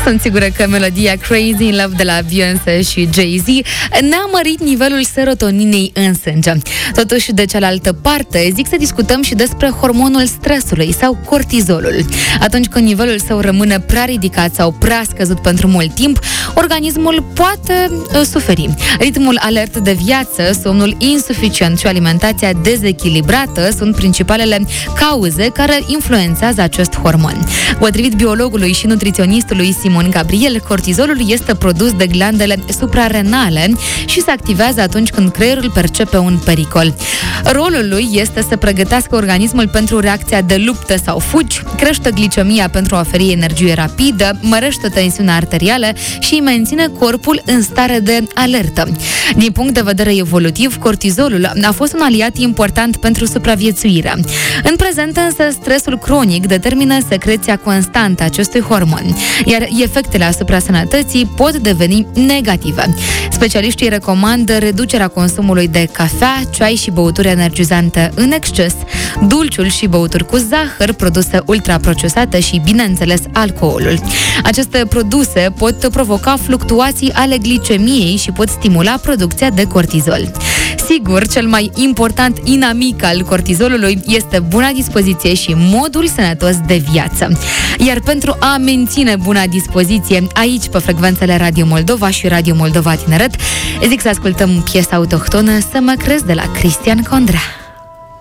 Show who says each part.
Speaker 1: Sunt sigură că melodia Crazy in Love de la Beyoncé și Jay-Z ne-a mărit nivelul serotoninei în sânge. Totuși, de cealaltă parte, zic să discutăm și despre hormonul stresului sau cortizolul. Atunci când nivelul său rămâne prea ridicat sau prea scăzut pentru mult timp, organismul poate suferi. Ritmul alert de viață, somnul insuficient și alimentația dezechilibrată sunt principalele cauze care influențează acest hormon. Potrivit biologului și nutriționistului Simon Gabriel, cortizolul este produs de glandele suprarenale și se activează atunci când creierul percepe un pericol. Rolul lui este să pregătească organismul pentru reacția de luptă sau fugi, crește glicemia pentru a oferi energie rapidă, mărește tensiunea arterială și menține corpul în stare de alertă. Din punct de vedere evolutiv, cortizolul a fost un aliat important pentru supraviețuire. În prezent însă, stresul cronic determină secreția constantă a acestui hormon, iar efectele asupra sănătății pot deveni negative. Specialiștii recomandă reducerea consumului de cafea, ceai și băuturi energizante în exces, dulciul și băuturi cu zahăr, produse ultraprocesate și, bineînțeles, alcoolul. Aceste produse pot provoca fluctuații ale glicemiei și pot stimula producția de cortizol. Sigur, cel mai important inamic al cortizolului este buna dispoziție și modul sănătos de viață. Iar pentru a menține buna dispoziție aici, pe frecvențele Radio Moldova și Radio Moldova Tineret, zic să ascultăm piesa autohtonă Să mă crezi de la Cristian Condrea.